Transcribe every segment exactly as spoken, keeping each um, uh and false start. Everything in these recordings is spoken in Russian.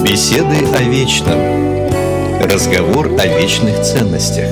Беседы о вечном. Разговор о вечных ценностях.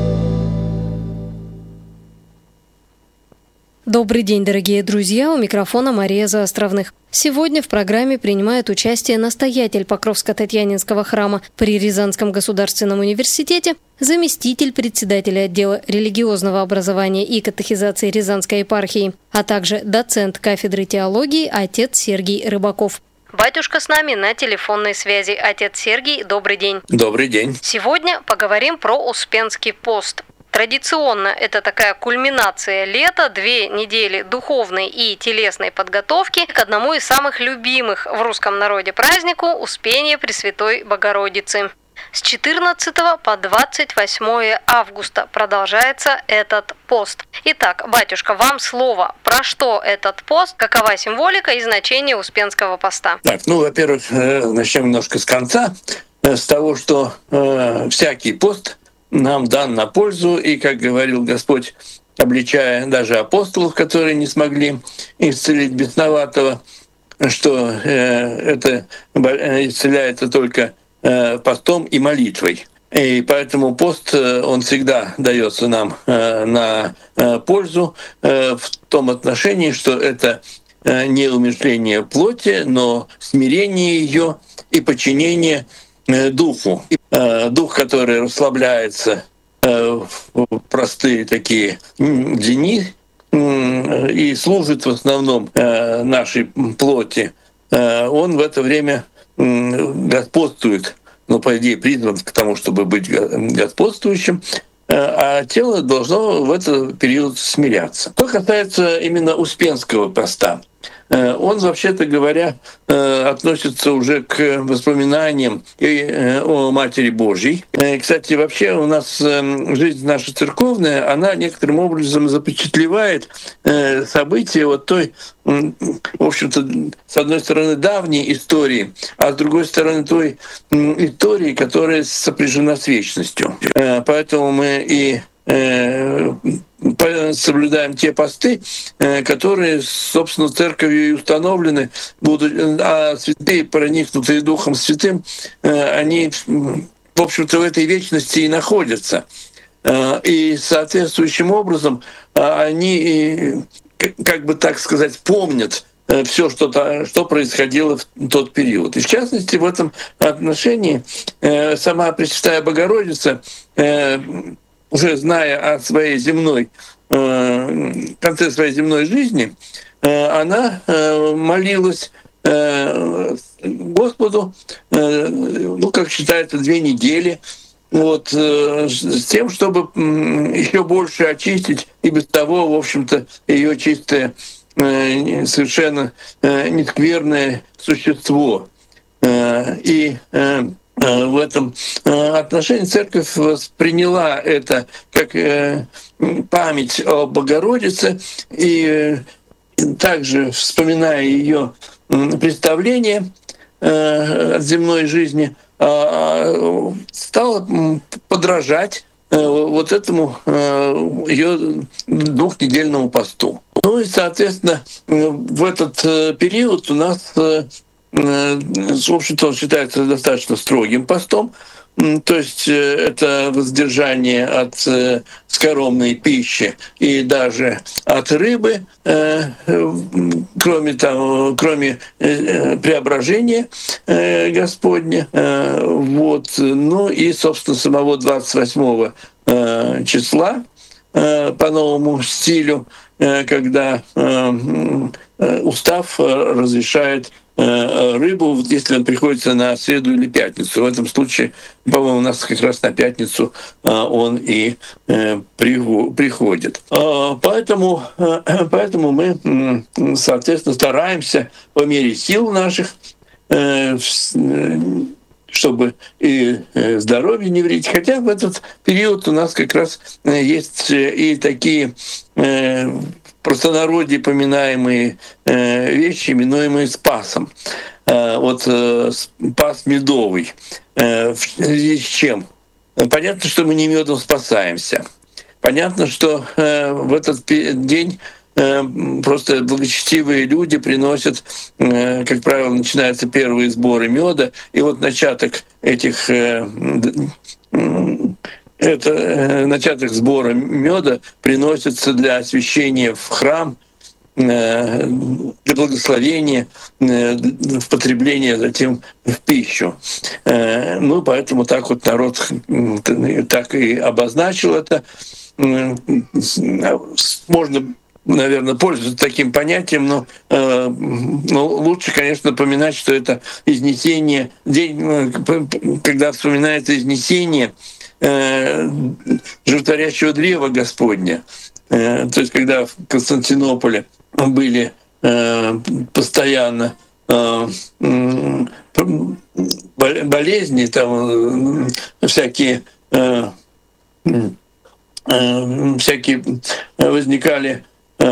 Добрый день, дорогие друзья! У микрофона Мария Заостровных. Сегодня в программе принимает участие настоятель Покровско-Татьянинского храма при Рязанском государственном университете, заместитель председателя отдела религиозного образования и катехизации Рязанской епархии, а также доцент кафедры теологии отец Сергий Рыбаков. Батюшка с нами на телефонной связи. Отец Сергий, добрый день. Добрый день. Сегодня поговорим про Успенский пост. Традиционно это такая кульминация лета, две недели духовной и телесной подготовки к одному из самых любимых в русском народе празднику – Успения Пресвятой Богородицы. С четырнадцатого по двадцать восьмое августа продолжается этот пост. Итак, батюшка, вам слово. Про что этот пост? Какова символика и значение Успенского поста? Так, ну, во-первых, начнем немножко с конца, с того, что э, всякий пост нам дан на пользу, и, как говорил Господь, обличая даже апостолов, которые не смогли исцелить бесноватого, что э, это исцеляется только э, постом и молитвой. И поэтому пост, он всегда дается нам э, на э, пользу э, в том отношении, что это э, не умерщвление плоти, но смирение ее и подчинение э, духу. Дух, который расслабляется в простые такие дни и служит в основном нашей плоти, он в это время господствует, ну, по идее, призван к тому, чтобы быть господствующим, а тело должно в этот период смиряться. Что касается именно Успенского поста, он, вообще-то говоря, относится уже к воспоминаниям о Матери Божьей. Кстати, вообще у нас жизнь наша церковная, она некоторым образом запечатлевает события вот той, в общем-то, с одной стороны, давней истории, а с другой стороны, той истории, которая сопряжена с вечностью. Поэтому мы и соблюдаем те посты, которые, собственно, церковью и установлены, будут, а святые, проникнутые Духом Святым, они, в общем-то, в этой вечности и находятся. И соответствующим образом они, как бы так сказать, помнят все, что, что происходило в тот период. И в частности, в этом отношении сама Пресвятая Богородица, уже зная о своей земной, конце своей земной жизни, она молилась Господу, ну, как считается, две недели, вот, с тем, чтобы еще больше очистить и без того, в общем-то, ее чистое, совершенно нескверное существо. И в этом отношении церковь восприняла это как память о Богородице, и также, вспоминая ее представление от земной жизни, стала подражать вот этому ее двухнедельному посту. Ну и, соответственно, в этот период у нас, в общем-то, он считается достаточно строгим постом, то есть это воздержание от скоромной пищи и даже от рыбы, кроме того, кроме преображения Господня. Вот. Ну и, собственно, самого двадцать восьмого числа по новому стилю, когда устав разрешает рыбу, если он приходится на среду или пятницу. В этом случае, по-моему, у нас как раз на пятницу он и приходит. Поэтому, поэтому мы, соответственно, стараемся по мере сил наших, чтобы и здоровье не вредить. Хотя в этот период у нас как раз есть и такие простонародье поминаемые вещи, именуемые спасом. Вот спас медовый. В связи с чем? Понятно, что мы не медом спасаемся. Понятно, что в этот день просто благочестивые люди приносят, как правило, начинаются первые сборы меда, и вот начаток этих это начаток сбора меда приносится для освящения в храм, для благословения, в потребление затем в пищу. Ну, поэтому так вот народ так и обозначил это. Можно, наверное, пользоваться таким понятием, но, но лучше, конечно, напоминать, что это изнесение, день, когда вспоминается изнесение животворящего древа Господня. То есть, когда в Константинополе были постоянно болезни, там всякие всякие возникали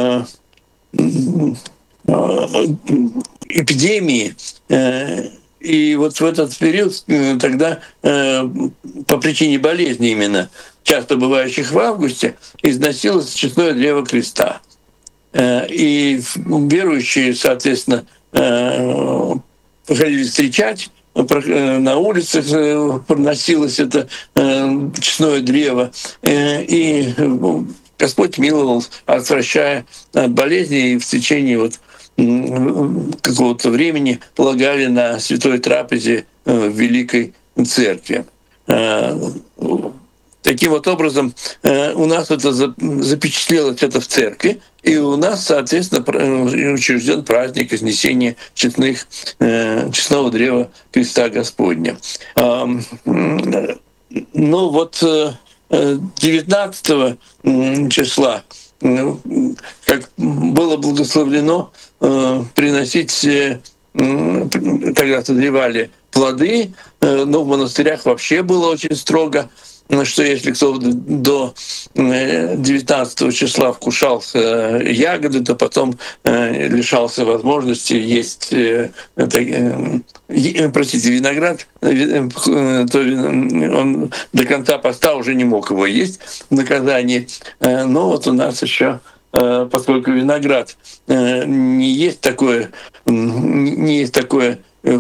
эпидемии. И вот в этот период тогда по причине болезни именно, часто бывающих в августе, износилось честное древо креста. И верующие, соответственно, приходили встречать, на улицах проносилось это честное древо, и Господь миловал, отвращая от болезней, и в течение вот какого-то времени полагали на святой трапезе в Великой Церкви. Таким вот образом у нас это запечатлелось это в церкви, и у нас, соответственно, учрежден праздник Изнесения честных, честного древа креста Господня. Ну вот девятнадцатого числа, как было благословлено приносить, тогда созревали плоды, но в монастырях вообще было очень строго, что если кто до девятнадцатого числа вкушал ягоды, то потом лишался возможности есть, простите, виноград, то он до конца поста уже не мог его есть в наказании. Но вот у нас еще, поскольку виноград не есть такое, не есть такое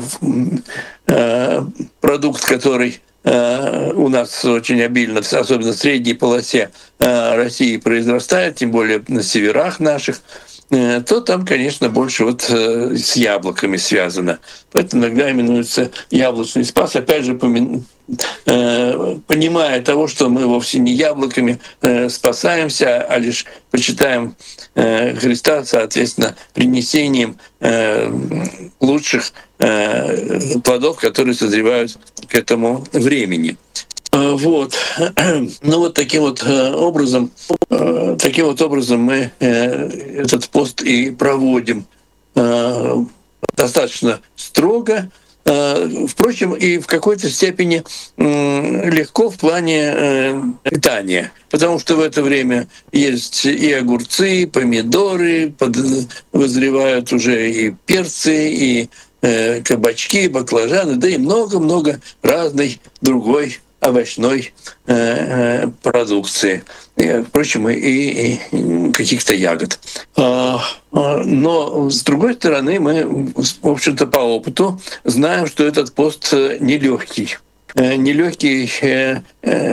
продукт, который у нас очень обильно, особенно в средней полосе России произрастает, тем более на северах наших, то там, конечно, больше вот с яблоками связано. Поэтому иногда именуется яблочный спас, опять же, понимая того, что мы вовсе не яблоками спасаемся, а лишь почитаем Христа, соответственно, принесением лучших плодов, которые созревают к этому времени. Вот. Ну вот таким вот образом, таким вот образом мы этот пост и проводим достаточно строго, впрочем, и в какой-то степени легко в плане питания, потому что в это время есть и огурцы, и помидоры, вызревают уже и перцы, и кабачки, баклажаны, да и много-много разной другой овощной э, продукции, и, впрочем, и, и каких-то ягод. Но, с другой стороны, мы, в общем-то, по опыту знаем, что этот пост нелегкий. Нелегкий